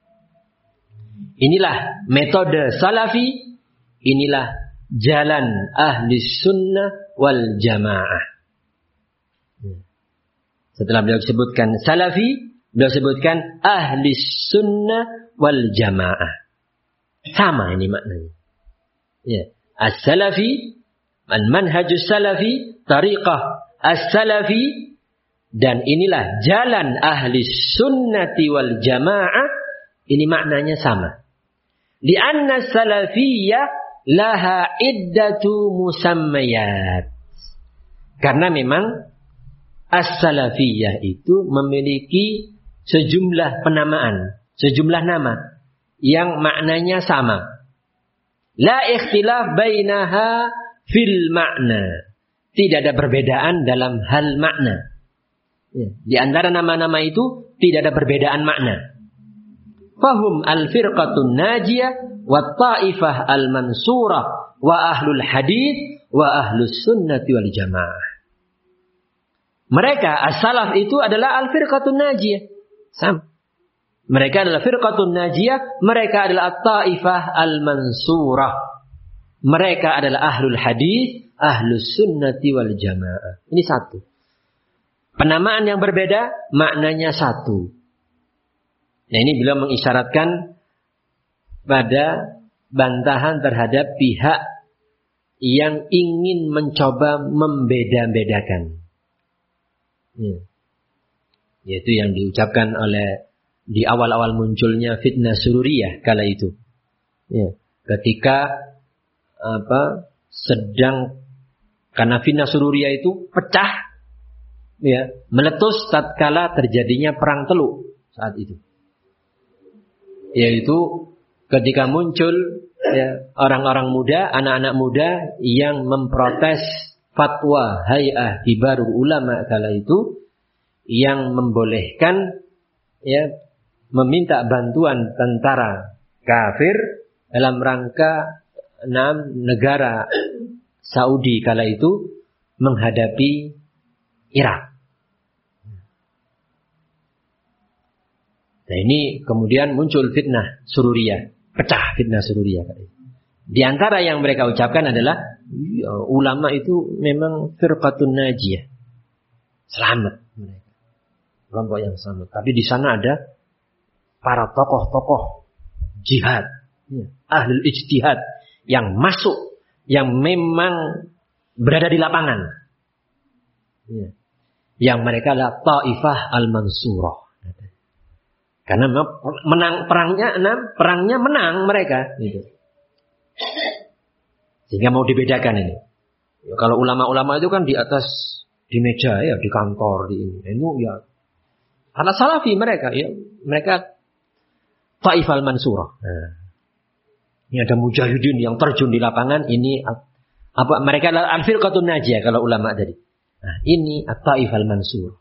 Inilah metode salafi, inilah jalan ahli sunnah wal jamaah. Setelah beliau sebutkan salafi, beliau sebutkan ahli sunnah wal jamaah. Sama ini maknanya. Ya, as-salafi, al-manhajus salafi, tariqah as-salafi, dan inilah jalan ahli sunnati wal jamaah. Ini maknanya sama. Lianna salafiyah laha iddatu musammayat. Karena memang as-salafiyah itu memiliki sejumlah penamaan, sejumlah nama yang maknanya sama. La ikhtilaf bainaha fil makna. Tidak ada perbedaan dalam hal makna. Ya. Di antara nama-nama itu tidak ada perbedaan makna. Fahum al-firqatun najiyah wa ta'ifah al-mansurah wa ahlul hadith wa ahlus sunnati wal jamaah. Mereka as-salaf itu adalah al-firqatun najiyah. Sama. Mereka adalah firqatun najiyah, mereka adalah at-ta'ifah al-mansurah. Mereka adalah ahlul hadith, ahlus sunnati wal jamaah. Ini satu. Penamaan yang berbeda, maknanya satu. Nah, ini beliau mengisyaratkan pada bantahan terhadap pihak yang ingin mencoba membeda-bedakan. Ya. Yaitu yang diucapkan oleh di awal-awal munculnya fitnah sururiyah kala itu. Ya. Ketika apa sedang karena fitnah sururiyah itu pecah, ya, meletus tatkala terjadinya perang Teluk saat itu. Yaitu ketika muncul ya, orang-orang muda, anak-anak muda yang memprotes fatwa Hay'ah Kibarul Ulama kala itu yang membolehkan ya meminta bantuan tentara kafir dalam rangka enam negara Saudi kala itu menghadapi Irak. Nah, ini kemudian muncul fitnah sururiyah, pecah fitnah sururiyah. Di antara yang mereka ucapkan adalah ya, ulama itu memang firqatun najiyah, selamat mereka, kelompok yang selamat. Tapi di sana ada para tokoh-tokoh jihad, ya, ahlul ijtihad yang masuk, yang memang berada di lapangan, ya, yang mereka adalah Taifah al-Mansurah. Karena menang perangnya, enam perangnya menang mereka, gitu. Sehingga mau dibedakan ini. Ya, kalau ulama-ulama itu kan di atas, di meja ya, di kantor, di ini. Itu ya, ala salafi mereka, ya, mereka Taifah al-Mansurah. Nah, ini ada mujahidin yang terjun di lapangan. Ini apa? Mereka adalah al-firqatun najiyah kalau ulama tadi. Nah, ini at-Taifah al-Mansurah.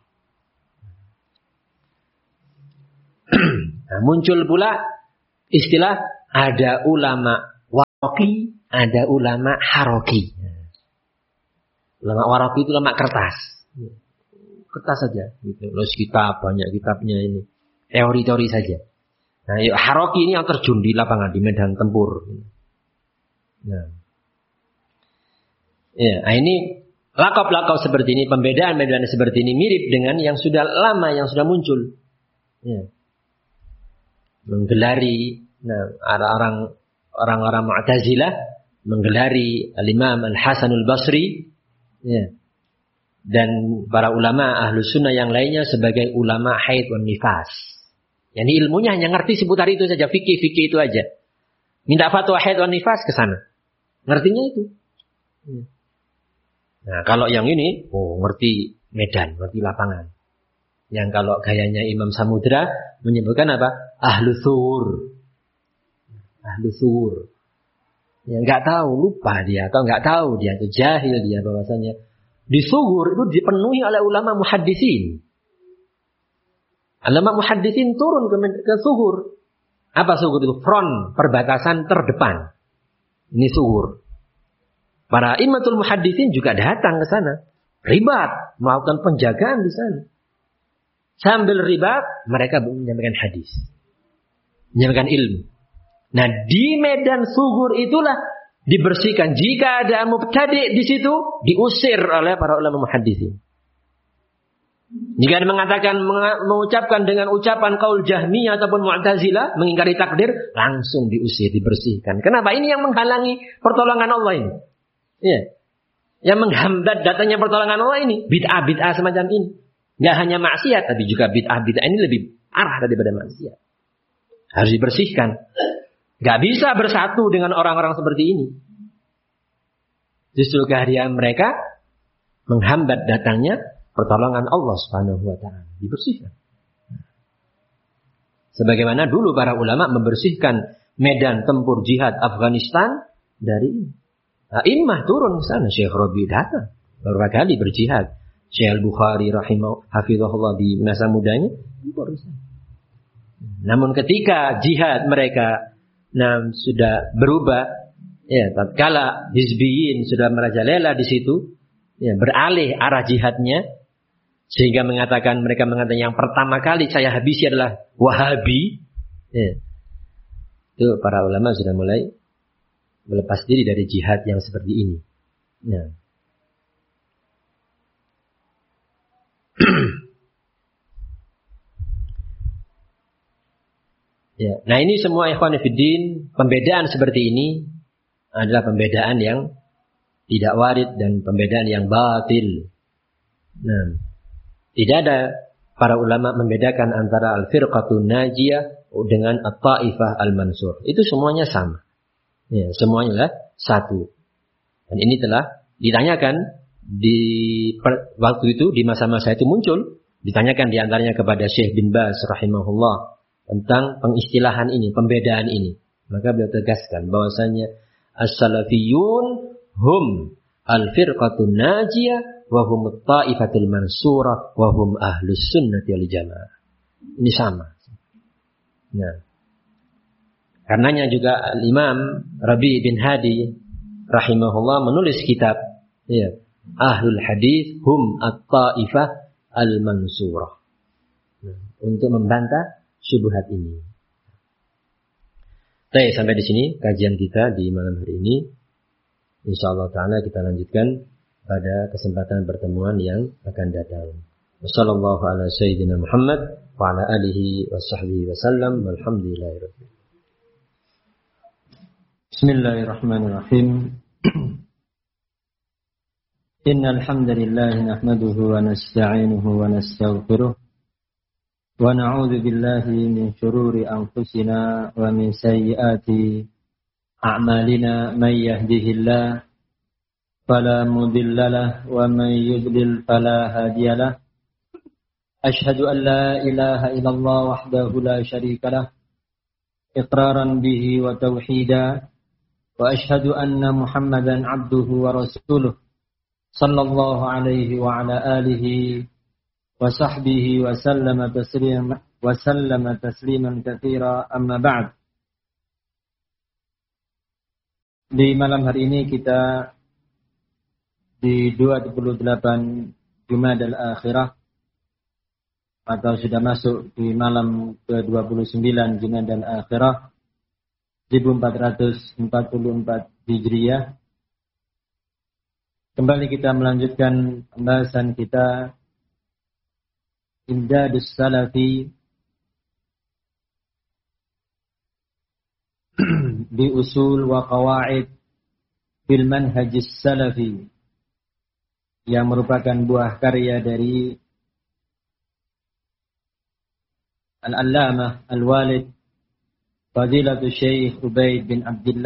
Nah, muncul pula istilah ada ulama Waroki, ada ulama haroki. Ulama waroki itu ulama kertas. Kertas saja. Gitu. Terus kitab, banyak kitabnya ini. Teori-teori saja. Nah, yuk, haroki ini yang terjun di lapangan, di medan tempur. Nah, ya, nah ini lakop-lakop seperti ini, pembedaan-pembedaan seperti ini mirip dengan yang sudah lama, yang sudah muncul. Ya. Menggelari, nah, orang orang-orang Mu'tazilah menggelari Al-Imam Al-Hasanul Basri, ya, dan para ulama Ahlus Sunnah yang lainnya sebagai ulama haid wan nifas. Yani ilmunya hanya ngerti seputar itu saja, fikih-fikih itu aja. Minta fatwa haid wan nifas ke sana. Ngertinya itu. Nah, kalau yang ini, oh, ngerti medan, ngerti lapangan. Yang kalau gayanya Imam Samudra menyebutkan apa? Ahlu Thur. Ahlu Thur. Ya, nggak tahu, lupa dia, atau nggak tahu dia, itu jahil dia bahwasanya di Sugur itu dipenuhi oleh ulama muhaddisin. Ulama muhaddisin turun ke, ke Sugur. Apa Sugur itu? Front, perbatasan terdepan. Ini Sugur. Para imatul muhaddisin juga datang ke sana. Ribat, melakukan penjagaan di sana. Sambil ribat, mereka menyampaikan hadis. Menyampaikan ilmu. Nah, di medan Sugur itulah dibersihkan. Jika ada mubtadi' di situ, diusir oleh para ulama muhaddisin. Jika dia mengatakan, mengucapkan dengan ucapan qaul Jahmiyah ataupun Mu'tazilah, mengingkari takdir, langsung diusir, dibersihkan. Kenapa? Ini yang menghalangi pertolongan Allah ini. Ya. Yang menghambat datangnya pertolongan Allah ini. Bid'ah-bid'ah semacam ini. Tidak hanya maksiat, tapi juga bid'ah-bid'ah ini lebih arah daripada maksiat. Harus dibersihkan. Gak bisa bersatu dengan orang-orang seperti ini. Justru kehadiran mereka menghambat datangnya pertolongan Allah Subhanahu wa taala. Dibersihkan. Sebagaimana dulu para ulama membersihkan medan tempur jihad Afghanistan dari ini. A'immah turun ke sana. Syekh Rabi datang beberapa kali berjihad. Syekh Al-Bukhari rahimahullah hafizahullah di masa mudanya turun ke sana. Namun ketika jihad mereka nah, sudah berubah, ya, tatkala hizbiyin sudah merajalela di situ, ya, beralih arah jihadnya, sehingga mengatakan mereka mengatakan yang pertama kali saya habisi adalah Wahabi, ya. Itu para ulama sudah mulai melepas diri dari jihad yang seperti ini. Ya. Ya. Nah, ini semua ikhwan fillah, pembedaan seperti ini adalah pembedaan yang tidak warid dan pembedaan yang batil. Nah, tidak ada para ulama membedakan antara al-firqatun najiyah dengan at-taifah al-mansur. Itu semuanya sama. Ya, semuanya adalah satu. Dan ini telah ditanyakan di per, waktu itu, di masa-masa itu muncul, ditanyakan diantaranya kepada Syekh bin Baz rahimahullah tentang pengistilahan ini, pembedaan ini. Maka beliau tegaskan bahwasanya as-salafiyun hum al-firqatun najiyah wa hum at-taifatul mansurah wa hum ahlus sunnati wal jamaah. Ini sama. Nah, karenanya juga Imam Rabi bin Hadi rahimahullah menulis kitab, ya, Ahlul Hadis hum at-taifah al-mansurah. Nah, untuk membantah syubhat ini. Baik, sampai di sini kajian kita di malam hari ini. Insyaallah taala kita lanjutkan pada kesempatan pertemuan yang akan datang. Wassallallahu ala sayyidina Muhammad wa ala alihi wa sahbihi wasallam. Walhamdulillahirabbil alamin. Bismillahirrahmanirrahim. Innal hamdalillah nahmaduhu wa nasta'inuhu wa nastaghfiruh. ونعوذ بالله من شرور أنفسنا ومن سيئات أعمالنا من يهده الله فلا مضل له ومن يضلل فلا هادي له أشهد أن لا إله إلا الله وحده لا شريك له إقرارا به وتوحيدا وأشهد أن محمدا عبده ورسوله صلى الله عليه وعلى آله وصحبه وسلم تسليما وسلم تسليما كثيرا أما بعد Di malam hari ini kita di dua puluh delapan Jumadal Akhirah atau sudah masuk di malam ke dua puluh sembilan Jumadal Akhirah seribu empat ratus empat puluh empat Hijriah. Kembali kita melanjutkan pembahasan kita Imdadus Salafi bi usul wa qawaid fil manhajis salafi, yang merupakan buah karya dari Al-Allamah Al-Walid Fadilatul Syekh Ubaid bin Abdullah